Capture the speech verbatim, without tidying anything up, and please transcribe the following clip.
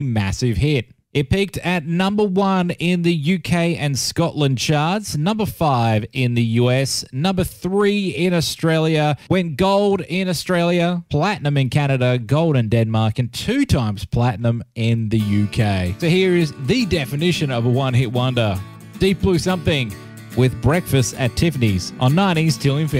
massive hit. It peaked at number one in the U K and Scotland charts, number five in the U S, number three in Australia, went gold in Australia, platinum in Canada, gold in Denmark, and two times platinum in the U K. So here is the definition of a one-hit wonder. Deep Blue Something with Breakfast at Tiffany's on nineties till infinity.